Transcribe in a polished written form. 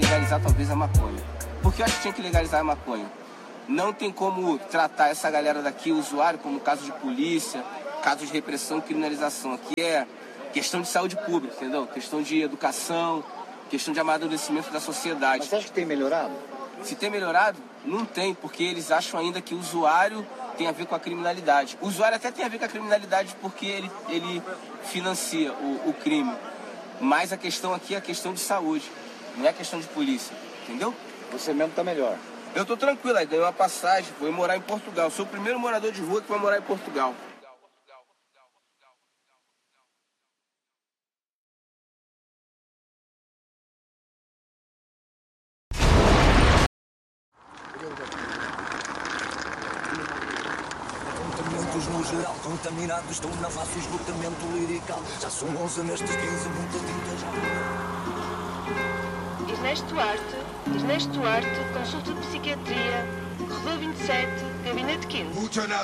legalizar talvez a maconha. Por que eu acho que tinha que legalizar a maconha? Não tem como tratar essa galera daqui, usuário, como caso de polícia, caso de repressão e criminalização. Aqui é questão de saúde pública, entendeu? Questão de educação, questão de amadurecimento da sociedade. Mas você acha que tem melhorado? Se tem melhorado, não tem, porque eles acham ainda que o usuário tem a ver com a criminalidade. O usuário até tem a ver com a criminalidade porque ele financia o crime. Mas a questão aqui é a questão de saúde, não é a questão de polícia, entendeu? Você mesmo tá melhor. Eu tô tranquilo, aí ganhei uma passagem, vou morar em Portugal. Sou o primeiro morador de rua que vai morar em Portugal. Contamentos no geral, contaminados, estão na fase esgotamento lirical. Já são 11 nestes 15, muita tinta já. Ernesto Duarte, consulta de psiquiatria, Rua 27, gabinete 15. Gute Nacht.